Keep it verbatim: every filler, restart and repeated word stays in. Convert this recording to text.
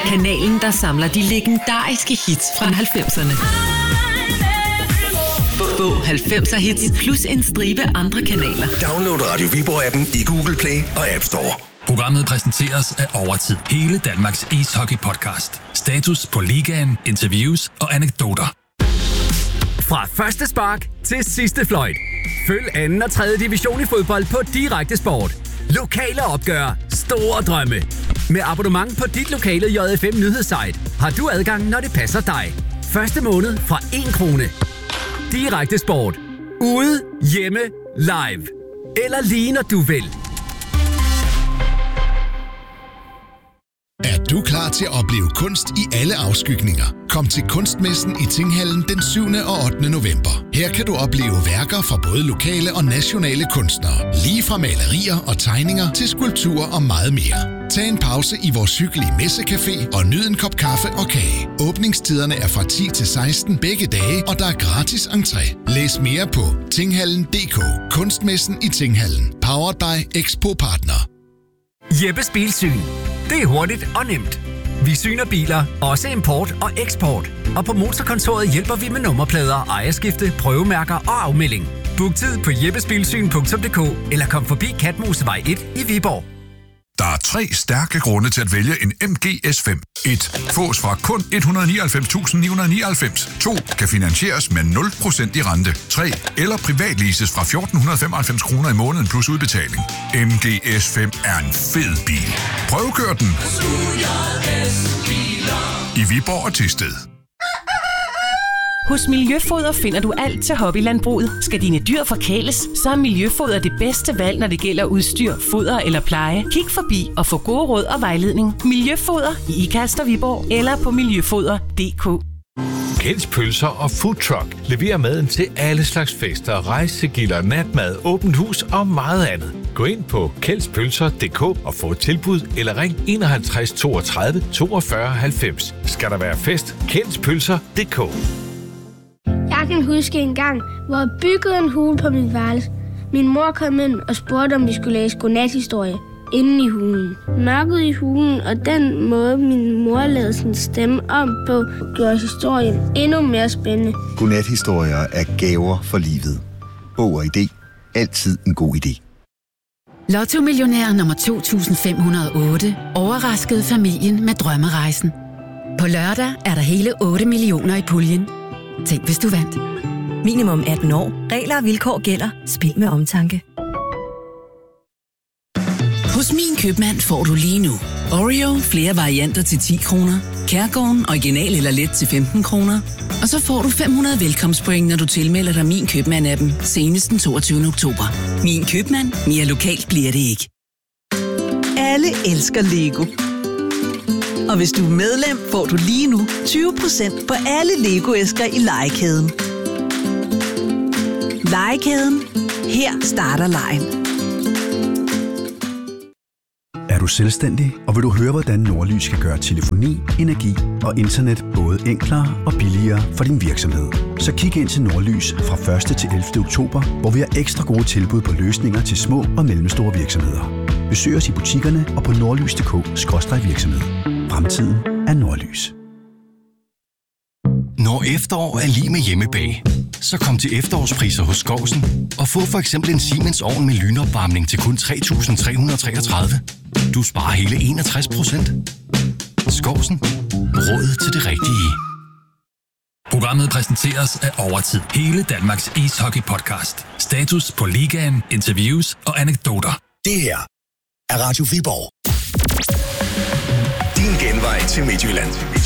Kanalen, der samler de legendariske hits fra halvfemserne. Få halvfemser hits plus en stribe andre kanaler. Download Radio Viborg-appen i Google Play og App Store. Programmet præsenteres af Overtid. Hele Danmarks ishockey-podcast. Status på ligaen, interviews og anekdoter. Fra første spark til sidste fløjt. Følg anden og tredje division i fodbold på Direkte Sport. Lokale opgør, store drømme. Med abonnement på dit lokale J F M nyhedssite har du adgang, når det passer dig. Første måned fra en krone. Direkte Sport. Ude, hjemme, live. Eller lige når du vil. Er du klar til at opleve kunst i alle afskygninger? Kom til Kunstmessen i Tinghallen den syvende og ottende november. Her kan du opleve værker fra både lokale og nationale kunstnere. Lige fra malerier og tegninger til skulpturer og meget mere. Tag en pause i vores hyggelige messecafé og nyd en kop kaffe og kage. Åbningstiderne er fra ti til seksten begge dage, og der er gratis entré. Læs mere på tinghallen punktum d k. Kunstmessen i Tinghallen. Powered by Expo Partner. Jeppes Bilsyn. Det er hurtigt og nemt. Vi syner biler, også import og eksport. Og på Motorkontoret hjælper vi med nummerplader, ejerskifte, prøvemærker og afmelding. Book tid på jeppesbilsyn punktum d k eller kom forbi Katmosevej et i Viborg. Der er tre stærke grunde til at vælge en M G S fem. et. Fås fra kun et hundrede og nioghalvfems tusind ni hundrede og nioghalvfems. to. Kan finansieres med nul procent i rente. tre. Eller privatleases fra fjorten femoghalvfems kroner i måneden plus udbetaling. M G S fem er en fed bil. Prøvekør den. I Viborg og Thisted. Hos Miljøfoder finder du alt til hobbylandbruget. Skal dine dyr forkæles, så er Miljøfoder det bedste valg, når det gælder udstyr, foder eller pleje. Kig forbi og få gode råd og vejledning. Miljøfoder i Ikast og Viborg eller på miljøfoder punktum d k. Kjelds Pølser og Food Truck leverer maden til alle slags fester, rejsegilder, natmad, åbent hus og meget andet. Gå ind på kjelds pølser punktum d k og få et tilbud eller ring enoghalvtreds toogtredive toogfyrre halvfems. Skal der være fest? Kjelds Pølser punktum d k. Jeg kan huske en gang, hvor jeg byggede en hule på mit værelse. Min mor kom ind og spurgte, om vi skulle læse godnathistorie inde i hulen. Mørket i hulen og den måde, min mor lavede sin stemme om på, gjorde historien endnu mere spændende. Godnathistorier er gaver for livet. Bog og idé. Altid en god idé. Lotto-millionær nummer to tusind fem hundrede og otte overraskede familien med drømmerejsen. På lørdag er der hele otte millioner i puljen. Tænk, hvis du vandt. Minimum atten år. Regler og vilkår gælder. Spil med omtanke. Hos Min Købmand får du lige nu Oreo flere varianter til ti kroner, Kærgården original eller let til femten kroner, og så får du fem hundrede velkomstpoint, når du tilmelder dig Min Købmand-appen senest den toogtyvende oktober. Min Købmand. Mere lokalt bliver det ikke. Alle elsker Lego. Og hvis du er medlem, får du lige nu tyve procent på alle Lego-æsker i Legekæden. Legekæden. Her starter legen. Er du selvstændig, og vil du høre, hvordan Nordlys kan gøre telefoni, energi og internet både enklere og billigere for din virksomhed? Så kig ind til Nordlys fra første til ellevte oktober, hvor vi har ekstra gode tilbud på løsninger til små og mellemstore virksomheder. Besøg os i butikkerne og på nordlys punktum d k skråstreg virksomhed. Fremtiden er Nordlys. Når efterår er lige med hjemmebag, så kom til efterårspriser hos Skovsen og få for eksempel en Siemens ovn med lynopvarmning til kun tre tusind tre hundrede og treogtredive. Du sparer hele enogtres procent. Skovsen. Råd til det rigtige. Programmet præsenteres af Overtid. Hele Danmarks ishockey-podcast. Status på ligaen, interviews og anekdoter. Det her er Radio Viborg. Din genvej til Midtjylland.